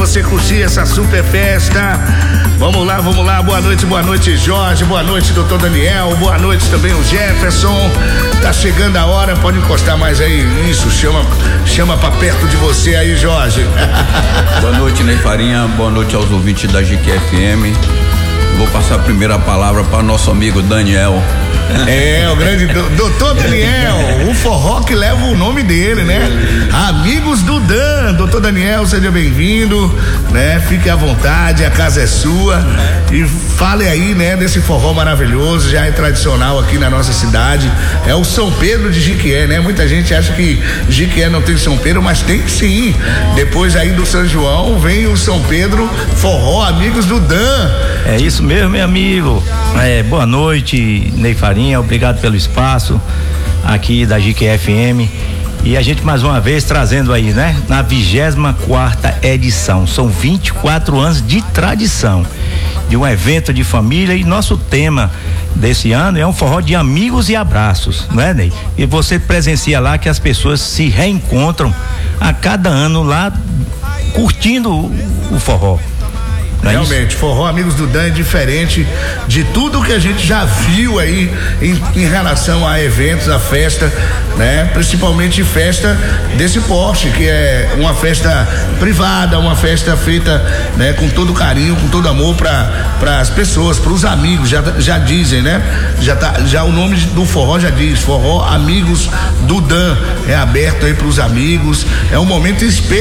você curtir essa super festa. Vamos lá, boa noite Jorge, boa noite doutor Daniel, boa noite também o Jefferson. Tá chegando a hora, pode encostar mais aí, isso, chama pra perto de você aí, Jorge. Boa noite, Ney Farinha, boa noite aos ouvintes da GQFM. Vou passar a primeira palavra para nosso amigo Daniel. O grande doutor Daniel, o forró que leva o nome dele, né? Amigos do Dan, doutor Daniel, seja bem-vindo, né? Fique à vontade, a casa é sua e fale aí, né, desse forró maravilhoso, já é tradicional aqui na nossa cidade, é o São Pedro de Jiquié, né? Muita gente acha que Jiquié não tem São Pedro, mas tem sim. Depois aí do São João vem o São Pedro Forró, Amigos do Dan. É isso mesmo, meu amigo. Boa noite, Ney Farinha, obrigado pelo espaço aqui da GQFM. E a gente mais uma vez trazendo aí, né? Na 24ª edição. São 24 anos de tradição de um evento de família, e nosso tema desse ano é um forró de amigos e abraços, não é, Ney? E você presencia lá que as pessoas se reencontram a cada ano lá curtindo o forró. Realmente, forró Amigos do Dan é diferente de tudo que a gente já viu aí em relação a eventos, a festa, né? Principalmente festa desse porte, que é uma festa privada, uma festa feita, né, com todo carinho, com todo amor para as pessoas, para os amigos, já dizem, né? Já o nome do forró já diz, forró Amigos do Dan, é aberto aí para os amigos, é um momento especial.